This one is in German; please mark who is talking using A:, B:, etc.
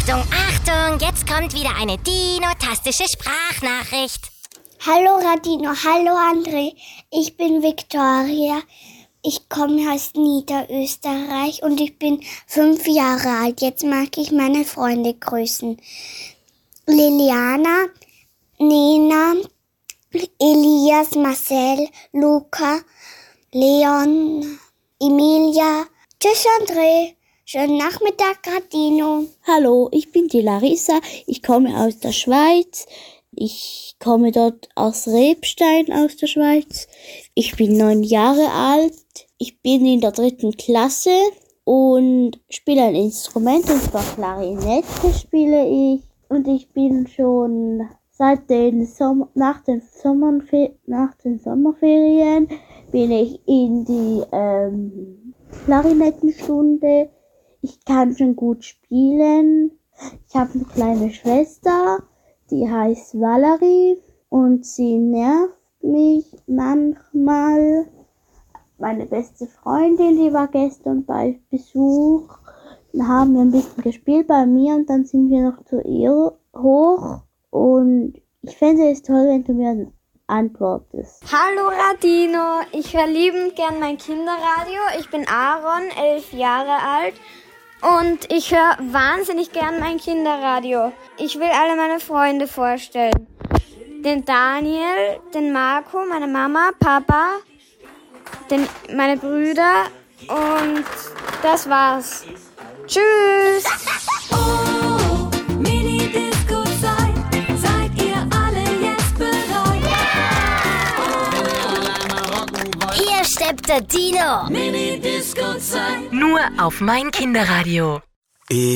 A: Achtung, Achtung, jetzt kommt wieder eine dinotastische Sprachnachricht.
B: Hallo Radino, hallo André, ich bin Viktoria. Ich komme aus Niederösterreich und ich bin 5 Jahre alt. Jetzt mag ich meine Freunde grüßen. Liliana, Nena, Elias, Marcel, Luca, Leon, Emilia. Tschüss André, schönen Nachmittag Radino.
C: Hallo, ich bin die Larissa, ich komme aus der Schweiz. Ich komme dort aus Rebstein aus der Schweiz. Ich bin 9 Jahre alt. Ich bin in der 3. Klasse und spiele ein Instrument, und zwar Klarinette spiele ich. Und ich bin schon nach den Sommerferien bin ich in die Klarinettenstunde. Ich kann schon gut spielen. Ich habe eine kleine Schwester, die heißt Valerie und sie nervt mich manchmal. Meine beste Freundin, die war gestern bei Besuch. Dann haben wir ein bisschen gespielt bei mir und dann sind wir noch zu ihr hoch. Und ich fände es toll, wenn du mir antwortest.
D: Hallo Radino, ich höre liebend gern mein Kinderradio. Ich bin Aaron, 11 Jahre alt. Und ich höre wahnsinnig gern mein Kinderradio. Ich will alle meine Freunde vorstellen. Den Daniel, den Marco, meine Mama, Papa, meine Brüder und das war's. Tschüss!
E: Oh, Mini-Disco-Zeit, seid ihr alle jetzt bereit?
A: Hier steppt der Dino.
E: Mini-Disco-Zeit.
F: Nur auf mein Kinderradio.